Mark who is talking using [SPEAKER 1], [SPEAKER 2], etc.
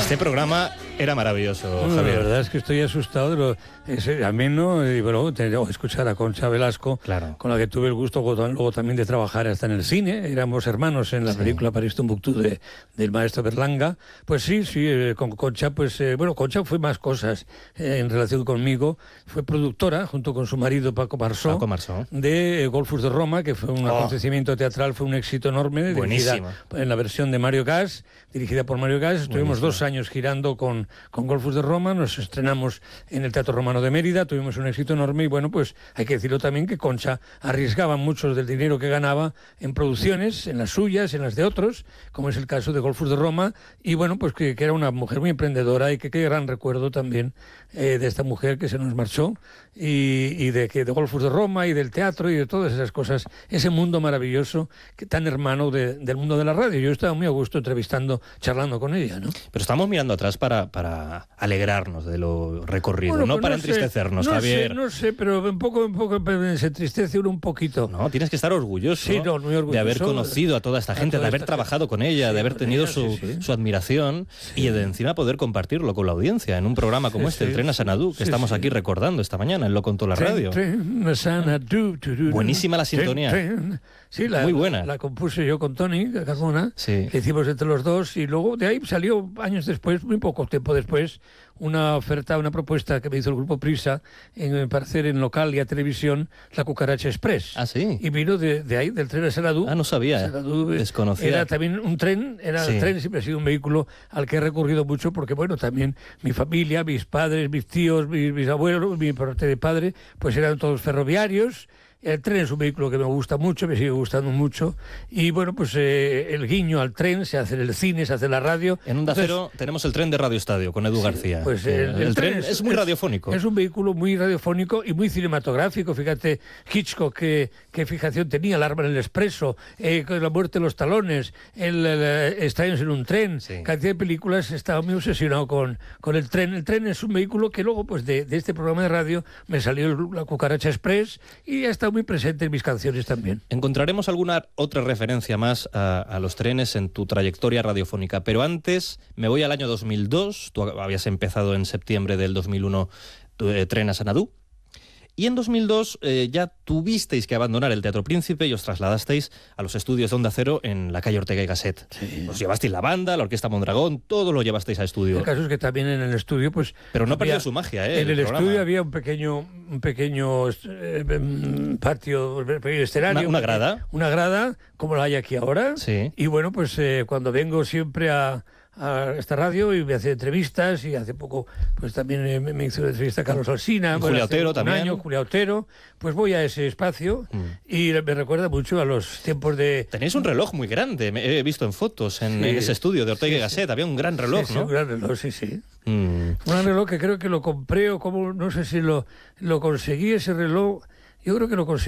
[SPEAKER 1] Este programa era maravilloso,
[SPEAKER 2] Bueno,
[SPEAKER 1] Javier.
[SPEAKER 2] la verdad es que estoy asustado de lo ameno y bueno, escuchar a Concha Velasco,
[SPEAKER 1] Claro.
[SPEAKER 2] con la que tuve el gusto luego también de trabajar hasta en el cine. Éramos hermanos en la película París Tombuctú del maestro Berlanga. Pues sí, con Concha, Concha fue más cosas en relación conmigo. Fue productora, junto con su marido Paco Marsó, de Golfus de Roma, que fue un acontecimiento teatral, fue un éxito enorme.
[SPEAKER 1] Buenísima.
[SPEAKER 2] En la versión de Mario Gas, dirigida por Mario Gas. Estuvimos 2 años girando con Golfus de Roma, nos estrenamos en el Teatro Romano de Mérida, tuvimos un éxito enorme y bueno, pues hay que decirlo también que Concha arriesgaba mucho del dinero que ganaba en producciones, en las suyas, en las de otros, como es el caso de Golfus de Roma, y bueno, pues que era una mujer muy emprendedora y que qué gran recuerdo también de esta mujer que se nos marchó y de Golfus de Roma y del teatro y de todas esas cosas, ese mundo maravilloso tan hermano del mundo de la radio. Yo estaba muy a gusto charlando con ella, ¿no?
[SPEAKER 1] Pero estamos mirando atrás para alegrarnos de lo recorrido,
[SPEAKER 2] Bueno,
[SPEAKER 1] no
[SPEAKER 2] pues
[SPEAKER 1] para entristecernos, Javier.
[SPEAKER 2] No sé, pero un poco se entristece uno un poquito.
[SPEAKER 1] No, tienes que estar orgulloso,
[SPEAKER 2] muy orgulloso
[SPEAKER 1] de haber conocido a toda esta gente, de haber trabajado con ella, de haber tenido su admiración y de encima poder compartirlo con la audiencia en un programa como el Tren a Sanadú, que estamos aquí recordando esta mañana en Lo Contó la Radio. Buenísima la sintonía.
[SPEAKER 2] Sí,
[SPEAKER 1] muy buena.
[SPEAKER 2] La compuse yo con Tony Carmona,
[SPEAKER 1] que
[SPEAKER 2] hicimos entre los dos, y luego de ahí salió años después, muy poco tiempo después, una propuesta que me hizo el Grupo Prisa para hacer en local y a televisión La Cucaracha Express.
[SPEAKER 1] Ah, sí.
[SPEAKER 2] Y vino de ahí, del Tren a Sanadú.
[SPEAKER 1] Ah, no sabía.
[SPEAKER 2] Sanadú,
[SPEAKER 1] desconocía.
[SPEAKER 2] Era también un tren, el tren siempre ha sido un vehículo al que he recurrido mucho porque, bueno, también mi familia, mis padres, mis tíos, mis abuelos, mi parte de padre, pues eran todos ferroviarios. El tren es un vehículo que me gusta mucho, me sigue gustando mucho. Y bueno, pues el guiño al tren, se hace en el cine, se hace en la radio.
[SPEAKER 1] En Onda Cero tenemos el tren de Radio Estadio con Edu García.
[SPEAKER 2] Pues
[SPEAKER 1] el tren es muy radiofónico.
[SPEAKER 2] Es un vehículo muy radiofónico y muy cinematográfico. Fíjate, Hitchcock, qué fijación tenía, El arma en el expreso, con La muerte de los talones, Extraños en un tren. Cantidad de películas, estaba muy obsesionado con el tren. El tren es un vehículo que luego, pues de este programa de radio, me salió La Cucaracha Express y ya está muy presente en mis canciones también.
[SPEAKER 1] Encontraremos alguna otra referencia más a los trenes en tu trayectoria radiofónica, pero antes me voy al año 2002, tú habías empezado en septiembre del 2001 Tren a Sanadú, y en 2002 ya tuvisteis que abandonar el Teatro Príncipe y os trasladasteis a los estudios de Onda Cero en la calle Ortega y Gasset. Os llevasteis la banda, la Orquesta Mondragón, todo lo llevasteis a estudio.
[SPEAKER 2] El caso es que también en el estudio, pues...
[SPEAKER 1] Pero no perdió su magia,
[SPEAKER 2] En el estudio había un pequeño patio, un pequeño escenario.
[SPEAKER 1] ¿Una grada?
[SPEAKER 2] Una grada, como la hay aquí ahora.
[SPEAKER 1] Sí.
[SPEAKER 2] Y bueno, pues cuando vengo siempre a esta radio y me hace entrevistas, y hace poco pues también me hizo una entrevista a Carlos Alsina,
[SPEAKER 1] Julia Otero también.
[SPEAKER 2] Julia Otero, pues voy a ese espacio y me recuerda mucho a los tiempos de...
[SPEAKER 1] Tenéis un reloj muy grande, he visto en fotos en ese estudio de Ortega y Gasset, había un gran reloj, ¿no?
[SPEAKER 2] Un gran reloj, un gran reloj que creo que lo compré, o como no sé si lo conseguí ese reloj, yo creo que lo conseguí.